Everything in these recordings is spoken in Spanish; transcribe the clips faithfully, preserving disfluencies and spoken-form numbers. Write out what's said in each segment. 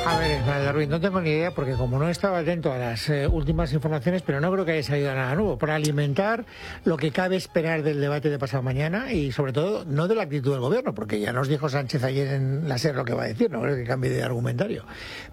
A ver, Esmeralda Ruiz, no tengo ni idea porque como no estaba atento a las eh, últimas informaciones, pero no creo que haya salido nada nuevo, para alimentar lo que cabe esperar del debate de pasado mañana y sobre todo no de la actitud del gobierno, porque ya nos dijo Sánchez ayer en la SER lo que va a decir, no creo que cambie de argumentario.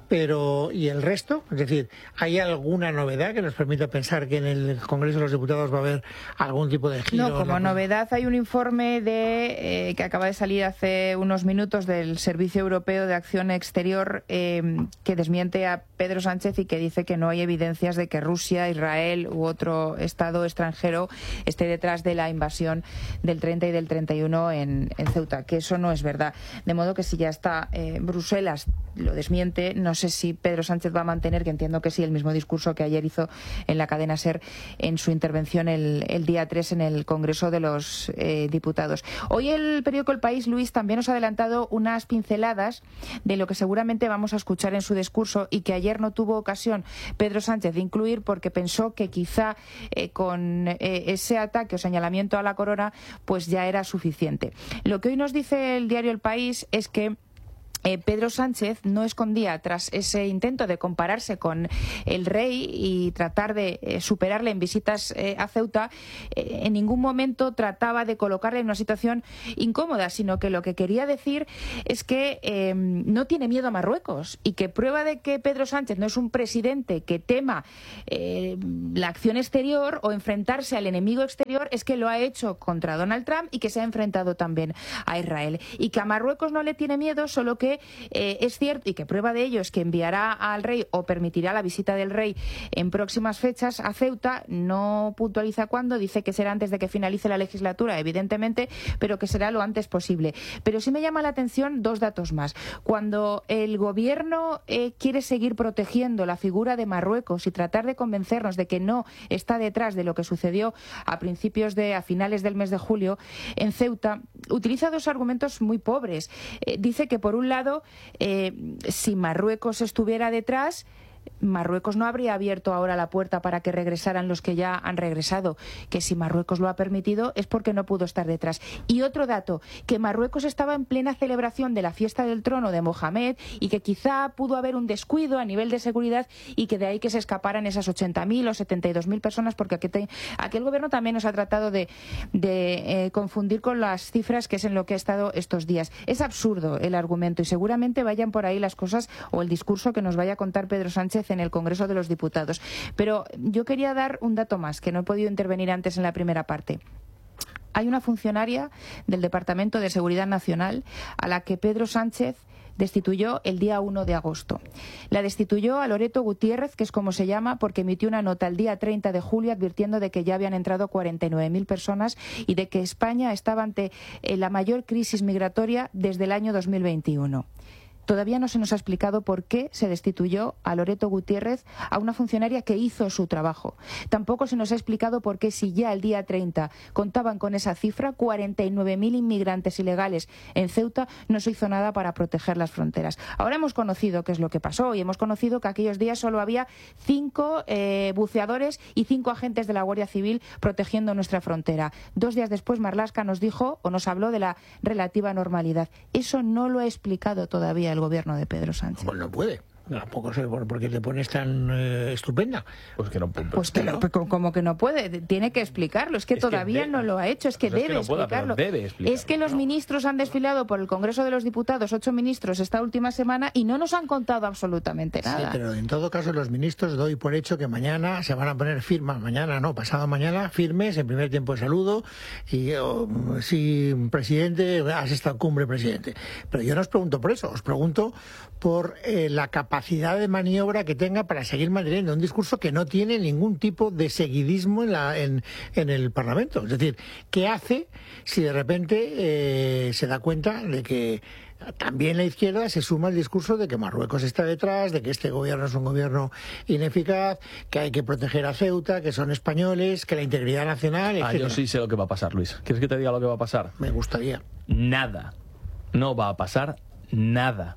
Pero, ¿y el resto? Es decir, ¿hay alguna novedad que nos permita pensar que en el Congreso de los Diputados va a haber algún tipo de giro? No, como novedad hay un informe de eh, que acaba de salir hace unos minutos del Servicio Europeo de Acción Exterior eh, que desmiente a Pedro Sánchez y que dice que no hay evidencias de que Rusia, Israel u otro Estado extranjero esté detrás de la invasión del treinta y del treinta y uno en, en Ceuta, que eso no es verdad. De modo que si ya está eh, Bruselas lo desmiente, no sé si Pedro Sánchez va a mantener, que entiendo que sí, el mismo discurso que ayer hizo en la cadena SER en su intervención el, el día tres en el Congreso de los eh, Diputados. Hoy el periódico El País, Luis, también nos ha adelantado unas pinceladas de lo que seguramente vamos a escuchar en su discurso y que ayer no tuvo ocasión Pedro Sánchez de incluir porque pensó que quizá eh, con eh, ese ataque o señalamiento a la corona pues ya era suficiente. Lo que hoy nos dice el diario El País es que Eh, Pedro Sánchez no escondía tras ese intento de compararse con el rey y tratar de eh, superarle en visitas eh, a Ceuta, eh, en ningún momento trataba de colocarle en una situación incómoda, sino que lo que quería decir es que eh, no tiene miedo a Marruecos y que prueba de que Pedro Sánchez no es un presidente que tema eh, la acción exterior o enfrentarse al enemigo exterior es que lo ha hecho contra Donald Trump y que se ha enfrentado también a Israel y que a Marruecos no le tiene miedo, solo que Eh, es cierto y que prueba de ello es que enviará al rey o permitirá la visita del rey en próximas fechas a Ceuta, no puntualiza cuándo, dice que será antes de que finalice la legislatura, evidentemente, pero que será lo antes posible. Pero sí me llama la atención dos datos más. Cuando el gobierno eh, quiere seguir protegiendo la figura de Marruecos y tratar de convencernos de que no está detrás de lo que sucedió a principios de, a finales del mes de julio en Ceuta, utiliza dos argumentos muy pobres. Eh, dice que por un lado Eh, si Marruecos estuviera detrás, Marruecos no habría abierto ahora la puerta para que regresaran los que ya han regresado, que si Marruecos lo ha permitido es porque no pudo estar detrás. Y otro dato, que Marruecos estaba en plena celebración de la fiesta del trono de Mohamed y que quizá pudo haber un descuido a nivel de seguridad y que de ahí que se escaparan esas ochenta mil o setenta y dos mil personas, porque aquí, te, aquí el gobierno también nos ha tratado de, de eh, confundir con las cifras, que es en lo que ha estado estos días. Es absurdo el argumento y seguramente vayan por ahí las cosas o el discurso que nos vaya a contar Pedro Sánchez en el Congreso de los Diputados. Pero yo quería dar un dato más, que no he podido intervenir antes en la primera parte. Hay una funcionaria del Departamento de Seguridad Nacional a la que Pedro Sánchez destituyó el día uno de agosto. La destituyó a Loreto Gutiérrez, que es como se llama, porque emitió una nota el día treinta de julio advirtiendo de que ya habían entrado cuarenta y nueve mil personas y de que España estaba ante eh, la mayor crisis migratoria desde el año dos mil veintiuno. Todavía no se nos ha explicado por qué se destituyó a Loreto Gutiérrez, a una funcionaria que hizo su trabajo. Tampoco se nos ha explicado por qué, si ya el día treinta contaban con esa cifra, cuarenta y nueve mil inmigrantes ilegales en Ceuta, no se hizo nada para proteger las fronteras. Ahora hemos conocido qué es lo que pasó y hemos conocido que aquellos días solo había cinco eh, buceadores y cinco agentes de la Guardia Civil protegiendo nuestra frontera. Dos días después, Marlaska nos dijo o nos habló de la relativa normalidad. Eso no lo ha explicado todavía el el gobierno de Pedro Sánchez. Pues no puede. Tampoco sé por qué te pones tan eh, estupenda. Pues que no puede. Pues que no, como que no puede, tiene que explicarlo. Es que es todavía que de, no lo ha hecho, es que, pues debe, es que no pueda, explicarlo. debe explicarlo. Es que los no. ministros han desfilado por el Congreso de los Diputados, ocho ministros esta última semana, y no nos han contado absolutamente nada. Sí, pero en todo caso los ministros doy por hecho que mañana se van a poner firmas, mañana no, pasado mañana, firmes, en primer tiempo de saludo, y oh, sí, presidente, has estado en cumbre, presidente. Pero yo no os pregunto por eso, os pregunto por eh, la capacidad capacidad de maniobra que tenga para seguir manteniendo un discurso que no tiene ningún tipo de seguidismo en, la, en, en el Parlamento. Es decir, ¿qué hace si de repente eh, se da cuenta de que también la izquierda se suma al discurso de que Marruecos está detrás, de que este gobierno es un gobierno ineficaz, que hay que proteger a Ceuta, que son españoles, que la integridad nacional, etcétera? Ah, yo sí sé lo que va a pasar, Luis. ¿Quieres que te diga lo que va a pasar? Me gustaría. Nada. No va a pasar nada.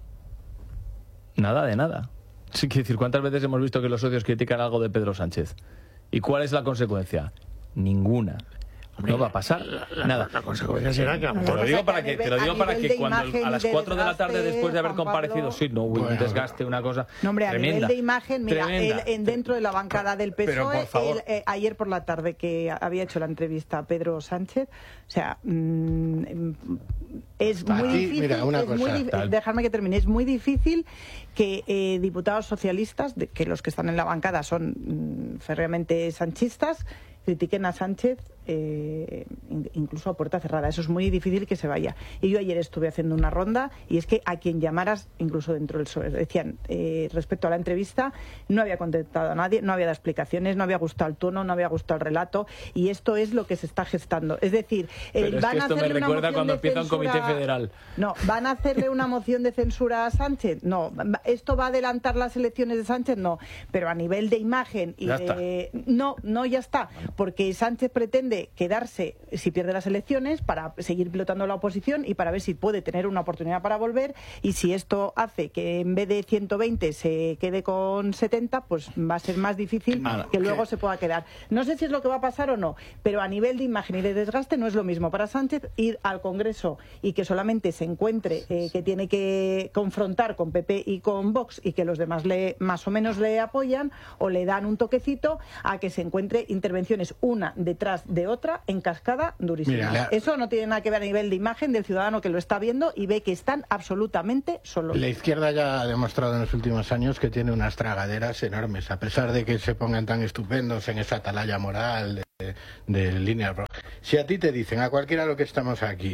Nada de nada. Sí, quiero decir, ¿cuántas veces hemos visto que los socios critican algo de Pedro Sánchez? ¿Y cuál es la consecuencia? Ninguna. No va a pasar la, la, nada. La consecuencia será que... Te lo digo para que, te lo digo para que cuando a las cuatro de la tarde, después de haber comparecido, sí, no, un desgaste, una cosa No, hombre, a tremenda, nivel de imagen, mira, tremenda. él, en, dentro de la bancada del P S O E, Pero, por favor. él, eh, ayer por la tarde que había hecho la entrevista a Pedro Sánchez, o sea, mmm, es muy Aquí, difícil, mira, una es muy cosa, dif- tal. dejarme que termine, es muy difícil que eh, diputados socialistas, de, que los que están en la bancada son mmm, férreamente sanchistas, critiquen a Sánchez eh, incluso a puerta cerrada. Eso es muy difícil que se vaya. Y yo ayer estuve haciendo una ronda y es que a quien llamaras, incluso dentro del P S O E, decían eh, respecto a la entrevista, no había contestado a nadie, no había dado explicaciones, no había gustado el tono, no había gustado el relato, y esto es lo que se está gestando. Es decir, eh, Pero es van que a esto me hacerle una recuerda moción cuando de empieza un comité censura- federal. No, ¿van a hacerle una moción de censura a Sánchez? No. ¿Esto va a adelantar las elecciones de Sánchez? No. Pero a nivel de imagen y Ya de... No, no, ya está. Porque Sánchez pretende quedarse, si pierde las elecciones, para seguir pilotando la oposición y para ver si puede tener una oportunidad para volver, y si esto hace que en vez de ciento veinte se quede con setenta, pues va a ser más difícil Nada, que luego que- se pueda quedar. No sé si es lo que va a pasar o no, pero a nivel de imagen y de desgaste no es lo mismo para Sánchez ir al Congreso y que solamente se encuentre eh, que tiene que confrontar con P P y con Vox y que los demás le más o menos le apoyan o le dan un toquecito, a que se encuentre intervenciones una detrás de otra en cascada durísima. Mira, la- Eso no tiene nada que ver a nivel de imagen del ciudadano que lo está viendo y ve que están absolutamente solos. La izquierda ya ha demostrado en los últimos años que tiene unas tragaderas enormes, a pesar de que se pongan tan estupendos en esa atalaya moral de, de línea roja. Si a ti te dicen, a cualquiera de los que estamos aquí,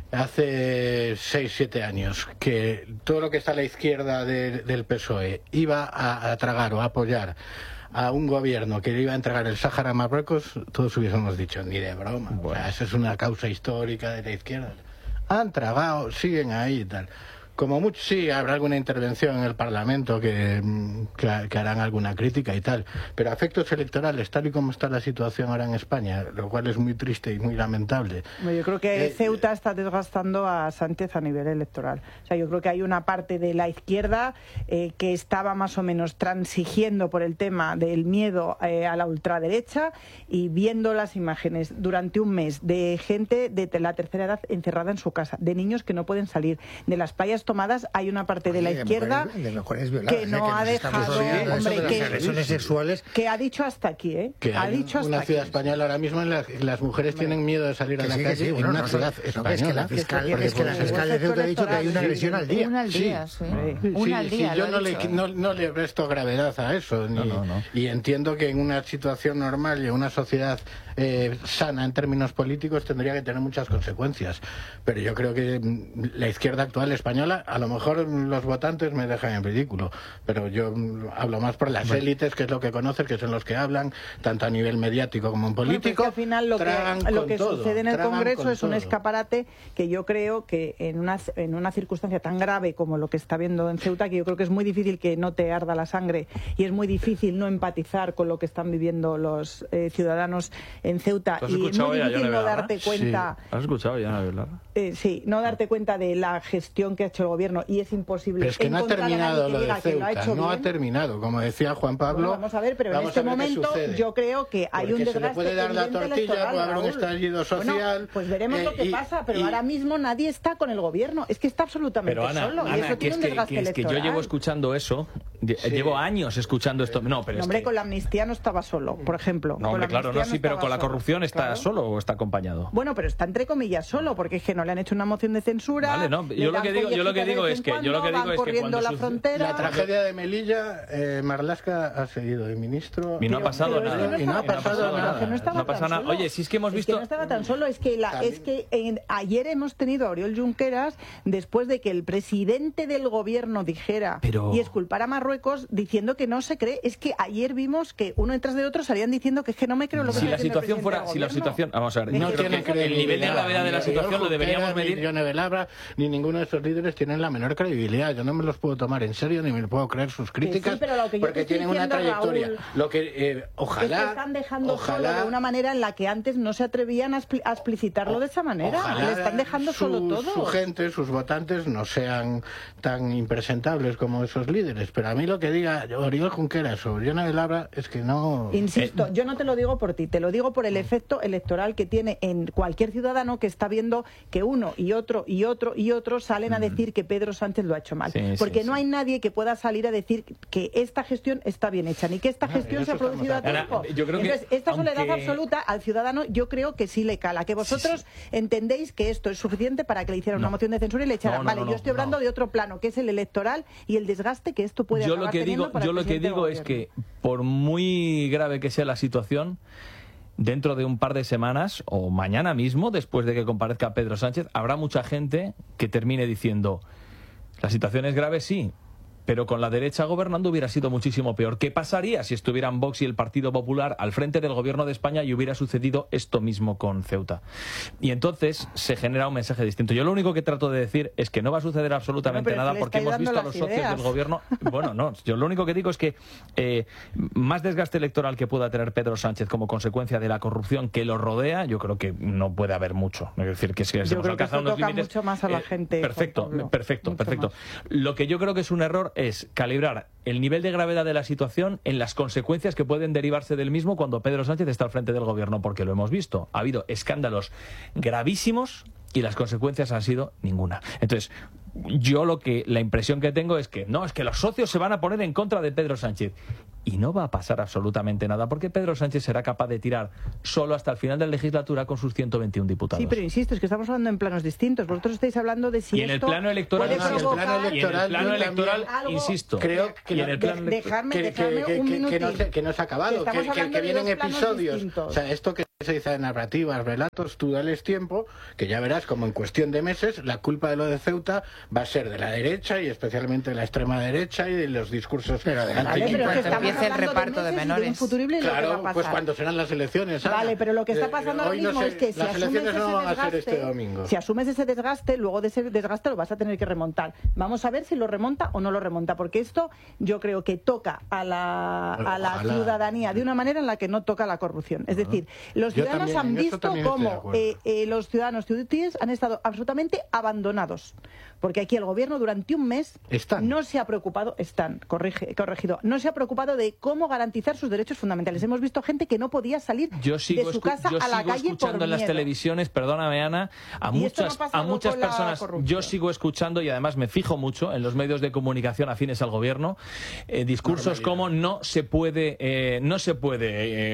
hace seis, siete años, que todo lo que está a la izquierda de- del P S O E iba a, a tragar o a apoyar a un gobierno que le iba a entregar el Sáhara a Marruecos, todos hubiésemos dicho, ni de broma. Bueno. O sea, eso es una causa histórica de la izquierda. Han tragado, siguen ahí y tal. Como mucho, sí, habrá alguna intervención en el Parlamento que, mm, que, que harán alguna crítica y tal, pero a efectos electorales, tal y como está la situación ahora en España, lo cual es muy triste y muy lamentable. Bueno, yo creo que Eh, Ceuta está desgastando a Sánchez a nivel electoral. O sea, yo creo que hay una parte de la izquierda eh, que estaba más o menos transigiendo por el tema del miedo eh, a la ultraderecha, y viendo las imágenes durante un mes de gente de la tercera edad encerrada en su casa, de niños que no pueden salir, de las playas tomadas, hay una parte de la Oye, de izquierda mujeres- de mujeres violadas, que ¿eh? no Que ha nos estamos dejado, olvidando eso hombre, de las que, agresiones sexuales. que ha dicho hasta aquí, ¿eh? Que ha hay dicho hasta una aquí. ciudad española ahora mismo en la que las mujeres tienen miedo de salir a Que la sí, que calle sí, en bueno, una no, ciudad no, que es que española. la fiscal, Porque es que la por fiscal de Ceuta ha dicho que hay una agresión al día. Una al día, sí. Una al Sí, día. sí, yo lo no ha le, dicho, ¿eh? no, no le presto gravedad a eso. Ni- No, no, no. Y entiendo que en una situación normal y en una sociedad eh, sana en términos políticos tendría que tener muchas consecuencias. Pero yo creo que mm, la izquierda actual española, a lo mejor mm, los votantes me dejan en ridículo, pero yo mm, hablo más por las élites, que es lo que conocen, que son los que hablan, tanto a nivel mediático como en Bueno, pero es político. que al final lo tragan que, lo con que todo, sucede en el tragan Congreso con es un todo. escaparate que yo creo que en una, en una circunstancia tan grave como lo que está viendo en Ceuta, que yo creo que es muy difícil que no te arda la sangre y es muy difícil no empatizar con lo que están viviendo los eh, ciudadanos en Ceuta, ¿Tú has y es escuchado muy ya a difícil Yone no Belarra? darte cuenta... ¿Has escuchado ya a Belarra? Eh, sí, no darte cuenta de la gestión que ha hecho el gobierno, y es imposible Pero es que no ha encontrar a nadie terminado que lo de diga que lo ha Ceuta, hecho no ha bien. terminado. Como decía Juan Pablo, Bueno, vamos a ver, pero en vamos este a ver qué momento sucede. yo creo que hay Porque un se desgaste le puede dar la evidente tortilla, electoral, puede haber un Raúl. estallido Bueno, social. pues veremos eh, lo que y- pasa, pero y- ahora mismo nadie está con el gobierno. Es que está absolutamente Pero Ana, solo, y Ana, eso que tiene es un que, desgaste que es que yo electoral. llevo escuchando eso, lle- Sí. llevo años escuchando esto. No, pero No, es hombre, que... con la amnistía no estaba solo, por ejemplo. No, Con hombre, la claro, no, amnistía sí, pero estaba con la solo. corrupción está Claro. solo o está acompañado. Bueno, pero está entre comillas solo, porque es que no le han hecho una moción de censura. Vale, no, le yo lo dan que digo- yo lo que collejitas de digo vez es en que- yo lo cuando, que digo van es que corriendo cuando la suce- frontera. La tragedia de Melilla, eh, Marlaska ha seguido de ministro. Y no ha Pero- pasado pero es que nada. no Y no ha estaba tan pasado solo, nada. que no estaba No pasa tan nada. solo. Oye, si es que hemos Es visto- que no estaba tan solo, es que, la, También- es que en- ayer hemos tenido a Oriol Junqueras, después de que el presidente del gobierno dijera Pero- y exculpara a Marruecos, diciendo que no se cree. Es que ayer vimos que uno detrás de otro salían diciendo que es que no me creo lo que Si está la diciendo el situación presidente fuera, del si la gobierno. situación, vamos a ver, Es No yo que creo tiene que credibilidad. el nivel de gravedad de la Ni situación lo Oriol deberíamos Junqueras, medir. Ni Yone Belarra, ni ninguno de esos líderes tienen la menor credibilidad. Yo no me los puedo tomar en serio ni me puedo creer sus críticas, sí, pero lo que yo te porque estoy tienen una diciendo, trayectoria. Raúl, Lo que eh, ojalá, es que están dejando ojalá, solo de una manera en la que antes no se atrevían a, expli- a explicitarlo de esa manera. ojalá Le están dejando su, solo todo. Su gente, sus votantes no sean tan impresentables como esos líderes, pero a mí mí lo que diga Oriol Junqueras o Yone Belarra es que no... Insisto, eh, yo no te lo digo por ti, te lo digo por el efecto electoral que tiene en cualquier ciudadano que está viendo que uno y otro y otro y otro salen a decir que Pedro Sánchez lo ha hecho mal. Sí, porque sí, no sí. hay nadie que pueda salir a decir que esta gestión está bien hecha, ni que esta No, gestión en se ha eso estamos producido a de acuerdo. tiempo. Ahora, yo creo que, Entonces, esta soledad aunque- absoluta al ciudadano yo creo que sí le cala, que vosotros Sí, entendéis que esto es suficiente para que le hicieran No. una moción de censura y le echaran. No, no, vale, no, yo no, estoy hablando no. de otro plano, que es el electoral y el desgaste que esto puede yo acabar lo que teniendo digo para yo el lo que presidente del digo es gobierno. que por muy grave que sea la situación, dentro de un par de semanas o mañana mismo, después de que comparezca Pedro Sánchez, habrá mucha gente que termine diciendo: la situación es grave, sí, pero con la derecha gobernando hubiera sido muchísimo peor. ¿Qué pasaría si estuvieran Vox y el Partido Popular al frente del gobierno de España y hubiera sucedido esto mismo con Ceuta? Y entonces se genera un mensaje distinto. Yo lo único que trato de decir es que no va a suceder absolutamente Bueno, pero nada es que le porque estáis hemos visto dando a los las socios ideas. del gobierno. Bueno, no, yo lo único que digo es que eh, más desgaste electoral que pueda tener Pedro Sánchez como consecuencia de la corrupción que lo rodea, yo creo que no puede haber mucho. Es decir, que si Yo se nos creo que alcanzan esto unos toca límites, mucho más a la eh, gente, Juan Perfecto, Pablo. perfecto, Mucho perfecto. más. Lo que yo creo que es un error es calibrar el nivel de gravedad de la situación en las consecuencias que pueden derivarse del mismo cuando Pedro Sánchez está al frente del gobierno, porque lo hemos visto. Ha habido escándalos gravísimos y las consecuencias han sido ninguna. Entonces, yo lo que la impresión que tengo es que no, es que los socios se van a poner en contra de Pedro Sánchez. Y no va a pasar absolutamente nada, porque Pedro Sánchez será capaz de tirar solo hasta el final de la legislatura con sus ciento veintiún diputados. Sí, pero insisto, es que estamos hablando en planos distintos. Vosotros estáis hablando de si y en el esto plano electoral, puede no, en el provocar- plano y en el electoral, plano yo electoral, también- insisto, Creo que y en no- el plano de- dejarme, que, dejarme que- que- un que- que no minutín. se, que no se ha acabado, Que que, estamos que- hablando que de vienen dos planos episodios. distintos. O sea, esto que se dice de narrativas, relatos, tú dales tiempo, que ya verás como en cuestión de meses la culpa de lo de Ceuta va a ser de la derecha y especialmente de la extrema derecha y de los discursos Pero de- Vale, pero es que Cuando estamos empiece el hablando reparto de meses y menores. un futuro y lo que va a Claro, pasar. pues cuando serán las elecciones. Ana. Vale, pero lo que está Eh, pasando ahora hoy no mismo sé, es que si las asumes elecciones ese no van a ser desgaste, este domingo. si asumes ese desgaste, luego de ese desgaste lo vas a tener que remontar. Vamos a ver si lo remonta o no lo remonta, porque esto yo creo que toca a la, a la Ojalá. ciudadanía de una manera en la que no toca la corrupción. Es decir, los Yo ciudadanos también, han en eso visto también estoy de cómo acuerdo. eh, eh, los ciudadanos ciudadanos han estado absolutamente abandonados. Porque aquí el gobierno durante un mes Están. no se ha preocupado, están, corrige, corregido, no se ha preocupado de cómo garantizar sus derechos fundamentales. Hemos visto gente que no podía salir Yo sigo, de su escu- casa yo a la sigo calle escuchando por en las miedo. televisiones, perdóname Ana, a Y esto no muchas, pasa a algo muchas con la personas, corrupción. yo sigo escuchando y además me fijo mucho en los medios de comunicación afines al gobierno, eh, discursos Normalidad. como no se puede, eh, no se puede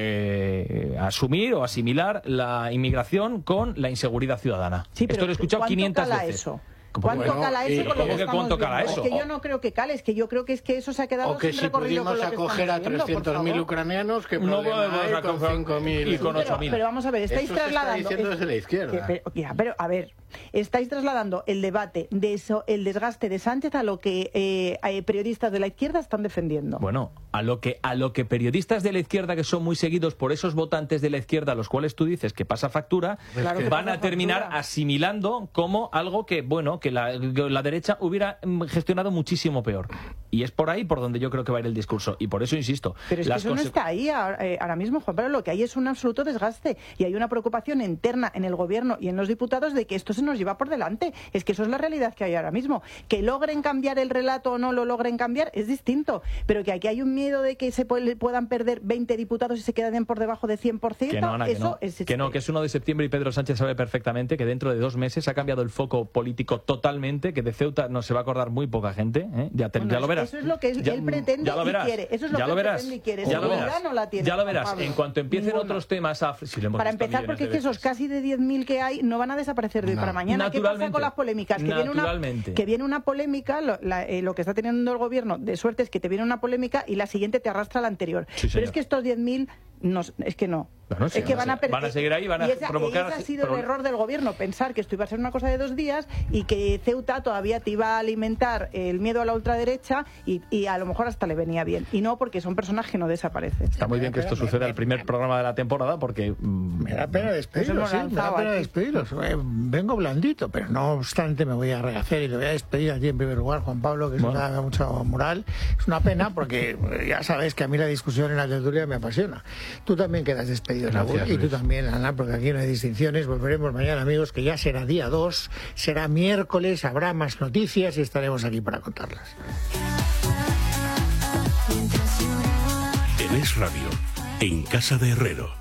eh, asumir o asimilar la inmigración con la inseguridad ciudadana. Sí, pero Esto lo he escuchado ¿cuánto quinientas cala veces. eso? ¿Cómo ¿Cuánto bueno, cala y- eso con lo ¿cómo que estamos cuánto cala viendo? eso? Es que yo no creo que cale, es que yo creo que es que eso se ha quedado O que sin si recorrido con pudimos lo que acoger estamos a viendo, por trescientos mil favor. ucranianos, ¿qué No problema podemos hay con acoger- cinco mil? y con Pero, ocho mil. pero vamos a ver, estáis Eso se está trasladando... diciendo desde la izquierda. Que- pero, ya, pero, a ver, estáis trasladando el debate de eso, el desgaste de Sánchez a lo que eh, eh, periodistas de la izquierda están defendiendo. Bueno, a lo que a lo que periodistas de la izquierda que son muy seguidos por esos votantes de la izquierda a los cuales tú dices que pasa factura, Claro que van pasa a terminar factura. asimilando como algo que, bueno, que la, que la derecha hubiera mm, gestionado muchísimo peor. Y es por ahí por donde yo creo que va a ir el discurso. Y por eso insisto. Pero es que las eso no conse- está ahí ahora, eh, ahora mismo, Juan Pablo. Lo que hay es un absoluto desgaste y hay una preocupación interna en el gobierno y en los diputados de que esto se nos lleva por delante. Es que eso es la realidad que hay ahora mismo. Que logren cambiar el relato o no lo logren cambiar es distinto. Pero que aquí hay un miedo de que se pu- puedan perder veinte diputados y se queden por debajo de cien por ciento. Que no, Ana, que eso no. es que no, que es uno de septiembre y Pedro Sánchez sabe perfectamente que dentro de dos meses ha cambiado el foco político totalmente, que de Ceuta no se va a acordar muy poca gente. ¿eh? Ya, te- Bueno, ya lo verás. Eso es lo que él, Ya- él pretende ya lo verás. y quiere. Eso es lo ya que lo él verás. pretende y quiere. Ya lo Seguridad verás. no la tiene, Ya lo Juan verás. Pablo. En cuanto empiecen Ninguna. otros temas a... si lo hemos Para visto empezar, millones porque es de que esos veces. casi de diez mil que hay no van a desaparecer de hoy No. para mañana. ¿Qué pasa Naturalmente. con las polémicas? Que viene una, Naturalmente. que viene una polémica, lo, la- eh, lo que está teniendo el gobierno de suerte es que te viene una polémica y la siguiente te arrastra a la anterior. Sí, Pero señor. es que estos diez mil, no, es que no. Bueno, sí, es que van van a a, per- van a seguir ahí, van a y esa- provocar ese ha así- sido el pro- error del gobierno, pensar que esto iba a ser una cosa de dos días y que Ceuta todavía te iba a alimentar el miedo a la ultraderecha y, y a lo mejor hasta le venía bien. Y no, porque son personas que no desaparecen. Está muy bien que esto Pero me- suceda me- el primer programa de la temporada porque... mm, Me da pena despediros, Nos sí, hemos me da lanzado pena aquí. despediros. Eh, vengo blandito, pero no obstante me voy a rehacer y le voy a despedir a ti en primer lugar, Juan Pablo, que eso Bueno. da mucha moral. Es una pena porque eh, ya sabes que a mí la discusión en la tertulia me apasiona. Tú también quedas despedido, Gracias, Raúl, y tú Luis. también, Ana, porque aquí no hay distinciones. Volveremos mañana, amigos, que ya será día dos, será miércoles, habrá más noticias y estaremos aquí para contarlas. Es Radio, en Casa de Herrero.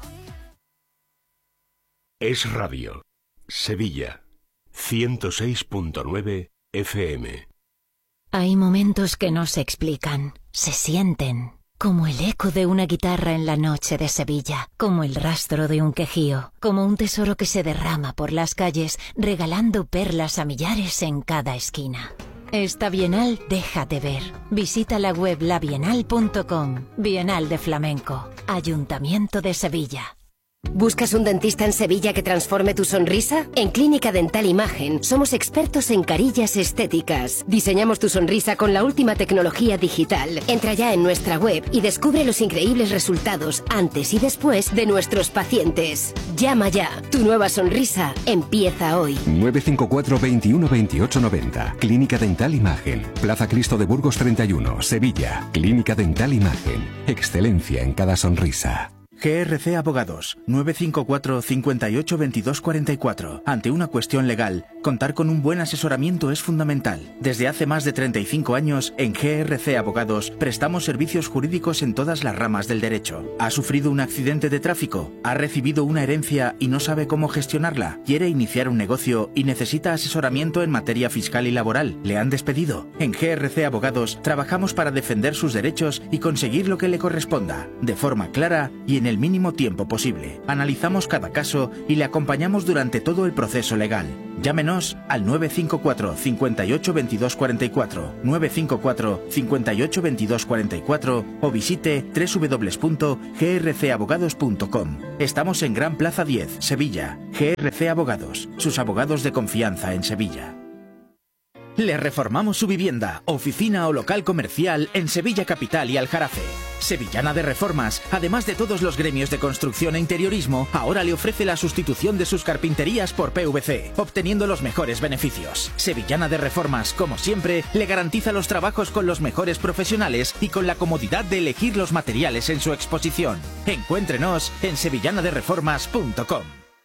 Es Radio, Sevilla, ciento seis punto nueve F M. Hay momentos que no se explican, se sienten, como el eco de una guitarra en la noche de Sevilla, como el rastro de un quejío, como un tesoro que se derrama por las calles, regalando perlas a millares en cada esquina. Esta Bienal déjate ver. Visita la web la bienal punto com. Bienal de Flamenco. Ayuntamiento de Sevilla. ¿Buscas un dentista en Sevilla que transforme tu sonrisa? En Clínica Dental Imagen somos expertos en carillas estéticas. Diseñamos tu sonrisa con la última tecnología digital. Entra ya en nuestra web y descubre los increíbles resultados antes y después de nuestros pacientes. Llama ya. Tu nueva sonrisa empieza hoy. nueve cinco cuatro, veintiuno, veintiocho, noventa. Clínica Dental Imagen. Plaza Cristo de Burgos treinta y uno, Sevilla. Clínica Dental Imagen. Excelencia en cada sonrisa. G R C Abogados, nueve cinco cuatro, cincuenta y ocho, veintidós, cuarenta y cuatro. Ante una cuestión legal, contar con un buen asesoramiento es fundamental. Desde hace más de treinta y cinco años, en G R C Abogados, prestamos servicios jurídicos en todas las ramas del derecho. ¿Ha sufrido un accidente de tráfico? ¿Ha recibido una herencia y no sabe cómo gestionarla? ¿Quiere iniciar un negocio y necesita asesoramiento en materia fiscal y laboral? ¿Le han despedido? En G R C Abogados, trabajamos para defender sus derechos y conseguir lo que le corresponda, de forma clara y en el mínimo tiempo posible. Analizamos cada caso y le acompañamos durante todo el proceso legal. Llámenos al nueve cinco cuatro, cincuenta y ocho, veintidós, cuarenta y cuatro, nueve cinco cuatro, cincuenta y ocho, veintidós, cuarenta y cuatro o visite doble u doble u doble u punto g r c abogados punto com. Estamos en Gran Plaza diez, Sevilla. G R C Abogados, sus abogados de confianza en Sevilla. Le reformamos su vivienda, oficina o local comercial en Sevilla Capital y Aljarafe. Sevillana de Reformas, además de todos los gremios de construcción e interiorismo, ahora le ofrece la sustitución de sus carpinterías por P V C, obteniendo los mejores beneficios. Sevillana de Reformas, como siempre, le garantiza los trabajos con los mejores profesionales y con la comodidad de elegir los materiales en su exposición. Encuéntrenos en sevillana de reformas punto com.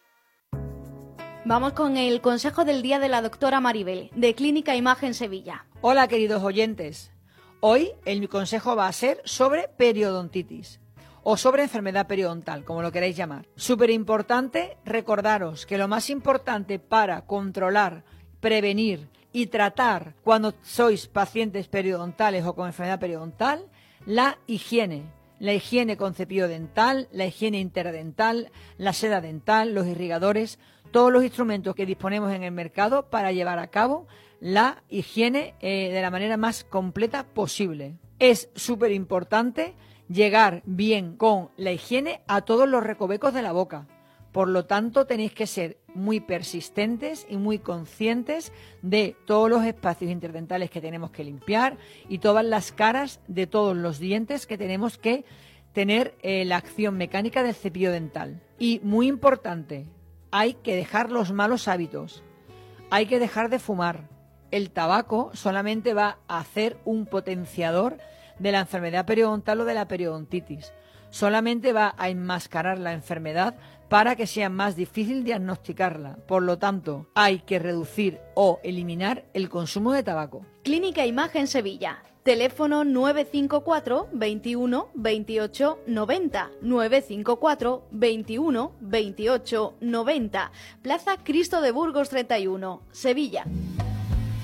Vamos con el consejo del día de la doctora Maribel, de Clínica Imagen Sevilla. Hola, queridos oyentes. Hoy el mi consejo va a ser sobre periodontitis o sobre enfermedad periodontal, como lo queráis llamar. Súper importante recordaros que lo más importante para controlar, prevenir y tratar cuando sois pacientes periodontales o con enfermedad periodontal, la higiene. La higiene con cepillo dental, la higiene interdental, la seda dental, los irrigadores, todos los instrumentos que disponemos en el mercado para llevar a cabo la higiene eh, de la manera más completa posible. Es súper importante llegar bien con la higiene a todos los recovecos de la boca. Por lo tanto, tenéis que ser muy persistentes y muy conscientes de todos los espacios interdentales que tenemos que limpiar y todas las caras de todos los dientes que tenemos que tener eh, la acción mecánica del cepillo dental. Y muy importante, hay que dejar los malos hábitos, hay que dejar de fumar. El tabaco solamente va a hacer un potenciador de la enfermedad periodontal o de la periodontitis. Solamente va a enmascarar la enfermedad para que sea más difícil diagnosticarla. Por lo tanto, hay que reducir o eliminar el consumo de tabaco. Clínica Imagen Sevilla. Teléfono nueve cinco cuatro, veintiuno, veintiocho, noventa, nueve cinco cuatro, veintiuno, veintiocho, noventa. Plaza Cristo de Burgos treinta y uno, Sevilla.